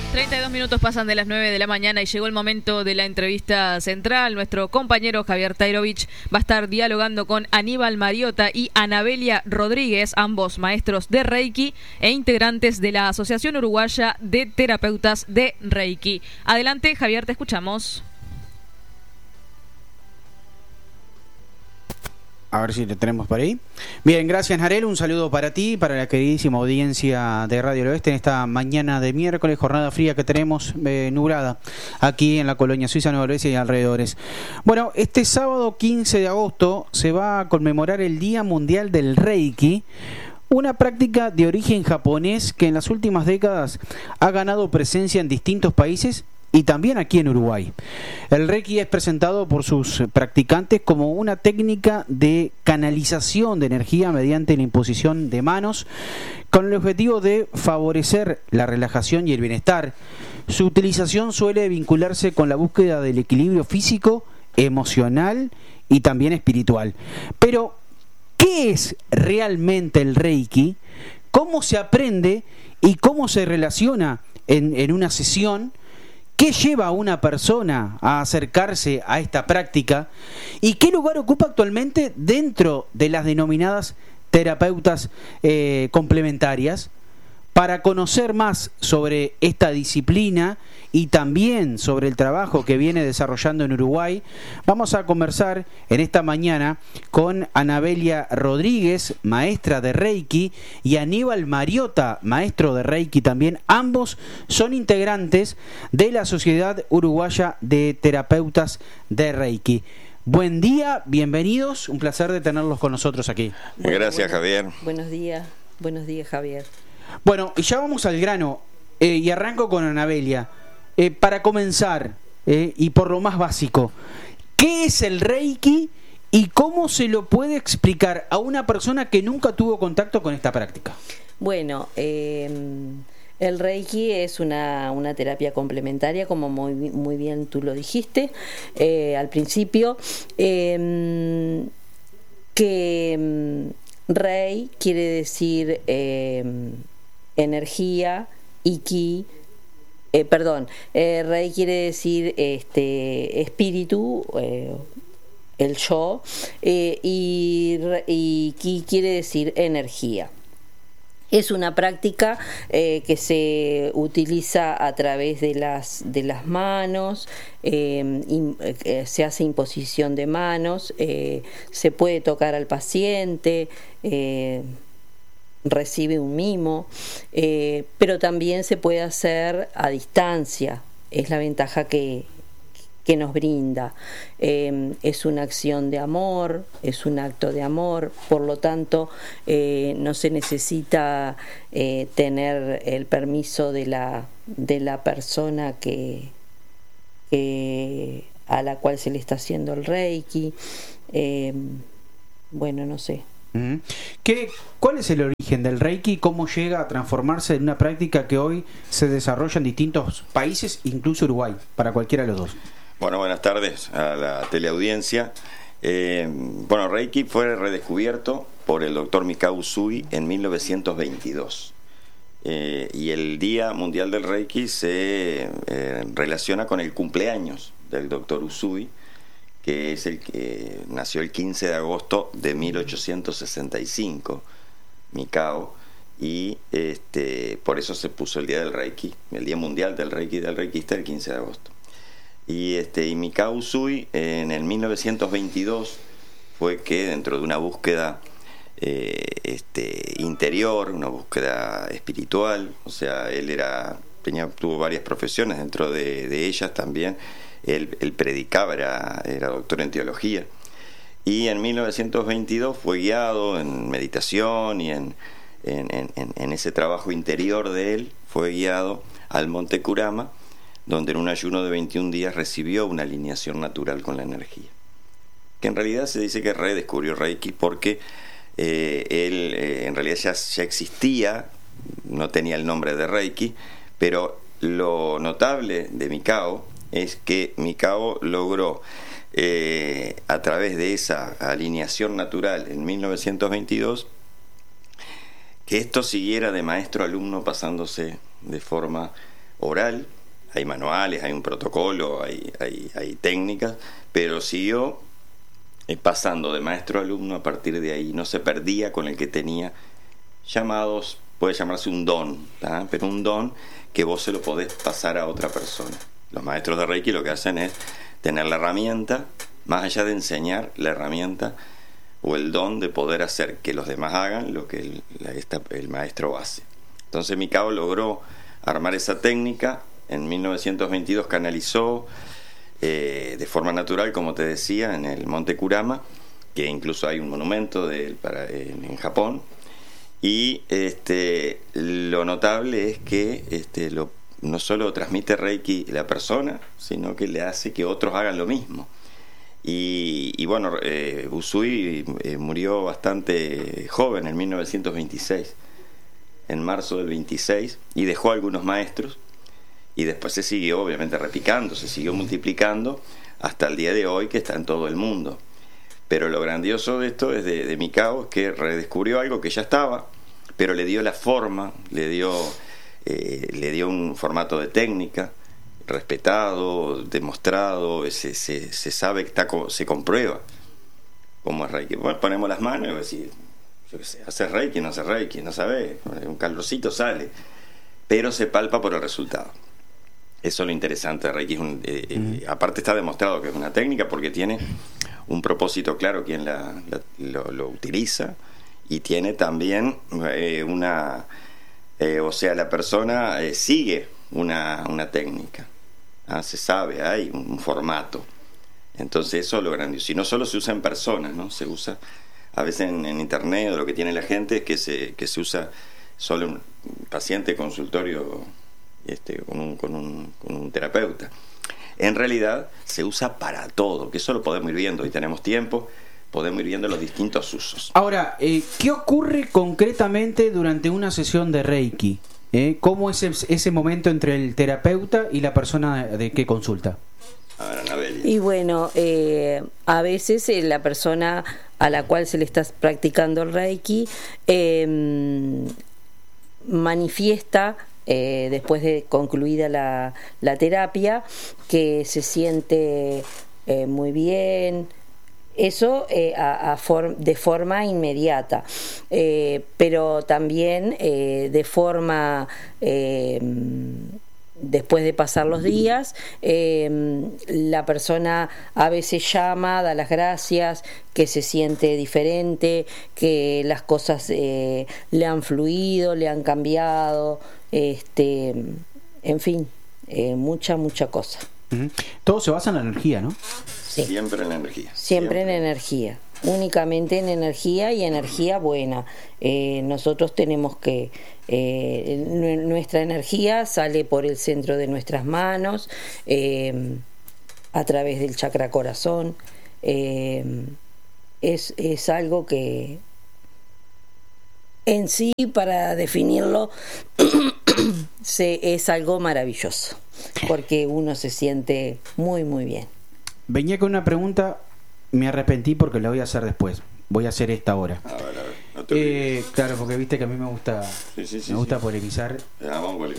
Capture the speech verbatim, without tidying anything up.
treinta y dos minutos pasan de las nueve de la mañana y llegó el momento de la entrevista central. Nuestro compañero Javier Tairovich va a estar dialogando con Aníbal Mariota y Anabelia Rodríguez, ambos maestros de Reiki e integrantes de la Asociación Uruguaya de Terapeutas de Reiki. Adelante, Javier, te escuchamos. A ver si lo tenemos por ahí. Bien, gracias, Narel. Un saludo para ti, para la queridísima audiencia de Radio del Oeste en esta mañana de miércoles, jornada fría que tenemos, eh, nublada, aquí en la colonia suiza, Nueva Grecia y alrededores. Bueno, este sábado quince de agosto se va a conmemorar el Día Mundial del Reiki, una práctica de origen japonés que en las últimas décadas ha ganado presencia en distintos países y también aquí en Uruguay. El Reiki es presentado por sus practicantes como una técnica de canalización de energía mediante la imposición de manos, con el objetivo de favorecer la relajación y el bienestar. Su utilización suele vincularse con la búsqueda del equilibrio físico, emocional y también espiritual. Pero, ¿qué es realmente el Reiki? ¿Cómo se aprende y cómo se relaciona en, en una sesión? ¿Qué lleva a una persona a acercarse a esta práctica? ¿Y qué lugar ocupa actualmente dentro de las denominadas terapeutas eh, complementarias? Para conocer más sobre esta disciplina y también sobre el trabajo que viene desarrollando en Uruguay, vamos a conversar en esta mañana con Anabelia Rodríguez, maestra de Reiki, y Aníbal Mariota, maestro de Reiki también. Ambos son integrantes de la Sociedad Uruguaya de Terapeutas de Reiki. Buen día, bienvenidos, un placer de tenerlos con nosotros aquí. Gracias, bueno, Javier. Buenos días, buenos días, Javier. Bueno, y ya vamos al grano, eh, y arranco con Anabelia. Eh, para comenzar, eh, y por lo más básico, ¿qué es el Reiki y cómo se lo puede explicar a una persona que nunca tuvo contacto con esta práctica? Bueno, eh, el Reiki es una, una terapia complementaria, como muy, muy bien tú lo dijiste eh, al principio, eh, que Rei quiere decir eh, energía y Ki, eh, perdón, eh, Rei quiere decir este espíritu, eh, el yo, eh, y, y Ki quiere decir energía. Es una práctica eh, que se utiliza a través de las, de las manos, eh, in, eh, se hace imposición de manos, eh, se puede tocar al paciente, eh, recibe un mimo, eh, pero también se puede hacer a distancia, es la ventaja que, que nos brinda. Eh, es una acción de amor, es un acto de amor, por lo tanto eh, no se necesita eh, tener el permiso de la, de la persona que, que a la cual se le está haciendo el Reiki. Eh, bueno, no sé. ¿Qué, ¿Cuál es el origen del Reiki? ¿Cómo llega a transformarse en una práctica que hoy se desarrolla en distintos países, incluso Uruguay, para cualquiera de los dos? Bueno, buenas tardes a la teleaudiencia. Eh, bueno, Reiki fue redescubierto por el doctor Mikao Usui en mil novecientos veintidós. Eh, y el Día Mundial del Reiki se eh, relaciona con el cumpleaños del doctor Usui, que es el que nació el quince de agosto de mil ochocientos sesenta y cinco, Mikao, y este, por eso se puso el Día del Reiki, el Día Mundial del Reiki y del Reikista, el quince de agosto. Y, este, y Mikao Usui en el mil novecientos veintidós fue que, dentro de una búsqueda eh, este, interior, una búsqueda espiritual, o sea, él era tenía tuvo varias profesiones, dentro de, de ellas también él, él predicaba, era, era doctor en teología, y en mil novecientos veintidós fue guiado en meditación y en, en, en, en ese trabajo interior de él, fue guiado al Monte Kurama, donde en un ayuno de veintiún días recibió una alineación natural con la energía. Que en realidad se dice que redescubrió Reiki porque eh, él eh, en realidad ya, ya existía, no tenía el nombre de Reiki, pero lo notable de Mikao es que Mikao logró, eh, a través de esa alineación natural en mil novecientos veintidós, que esto siguiera de maestro a alumno, pasándose de forma oral, hay manuales, hay un protocolo, hay, hay, hay técnicas, pero siguió eh, pasando de maestro a alumno. A partir de ahí no se perdía con el que tenía llamados, puede llamarse un don, ¿tá? Pero un don que vos se lo podés pasar a otra persona. Los maestros de Reiki lo que hacen es tener la herramienta, más allá de enseñar, la herramienta o el don de poder hacer que los demás hagan lo que el, la, esta, el maestro hace. Entonces Mikao logró armar esa técnica. En mil novecientos veintidós canalizó eh, de forma natural, como te decía, en el Monte Kurama, que incluso hay un monumento de él para, en, en Japón. Y este, lo notable es que este, lo, no solo transmite Reiki la persona, sino que le hace que otros hagan lo mismo. Y, y bueno, eh, Usui eh, murió bastante joven, en mil novecientos veintiséis, en marzo del veintiséis, y dejó algunos maestros, y después se siguió obviamente replicando, se siguió multiplicando hasta el día de hoy, que está en todo el mundo. Pero lo grandioso de esto es de, de Mikao, es que redescubrió algo que ya estaba, pero le dio la forma, le dio, eh, le dio un formato de técnica respetado, demostrado, se, se, se sabe que está, se comprueba cómo es Reiki. Bueno, ponemos las manos y decir, yo qué sé, hace Reiki, no hace Reiki, no sabe, un calorcito sale, pero se palpa por el resultado. Eso es lo interesante de Reiki. Es un, eh, eh, aparte está demostrado que es una técnica porque tiene un propósito claro quien la, la, lo, lo utiliza, y tiene también eh, una, eh, o sea, la persona eh, sigue una, una técnica. Ah, se sabe, hay un, un formato. Entonces eso es lo grandioso. Y no solo se usa en personas, ¿no? Se usa a veces en, en internet, o lo que tiene la gente es que se, que se usa solo un paciente, consultorio este, con, un, con, un, con un terapeuta. En realidad se usa para todo, que eso lo podemos ir viendo, y tenemos tiempo, podemos ir viendo los distintos usos. Ahora, eh, ¿qué ocurre concretamente durante una sesión de Reiki? ¿Eh? ¿Cómo es ese, ese momento entre el terapeuta y la persona de, de que consulta? A ver, Anabelia. Y bueno, eh, a veces eh, la persona a la cual se le está practicando el Reiki eh, manifiesta, eh, después de concluida la, la terapia, que se siente eh, muy bien. Eso eh, a, a form, de forma inmediata, eh, pero también eh, de forma, eh, después de pasar los días, eh, la persona a veces llama, da las gracias, que se siente diferente, que las cosas eh, le han fluido, le han cambiado, este, en fin, eh, mucha, mucha cosa. Uh-huh. Todo se basa en la energía, ¿no? Sí. Siempre en la energía. Siempre, Siempre en energía, únicamente en energía, y energía buena. Eh, nosotros tenemos que, eh, nuestra energía sale por el centro de nuestras manos, eh, a través del chakra corazón. Eh, es, es algo que en sí, para definirlo, se, es algo maravilloso, porque uno se siente muy, muy bien. Venía con una pregunta, me arrepentí porque la voy a hacer después. Voy a hacer esta ahora. A ver, a ver, no te eh, claro, porque viste que a mí me gusta, sí, sí, sí, me gusta sí. polemizar. Ya, vamos a